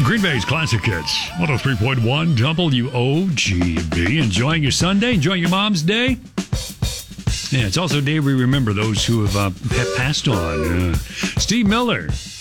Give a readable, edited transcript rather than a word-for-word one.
Green Bay's Classic Hits, 103.1 WOGB. Enjoying your Sunday? Enjoying your mom's day? Yeah, it's also a day we remember those who have passed on. Steve Miller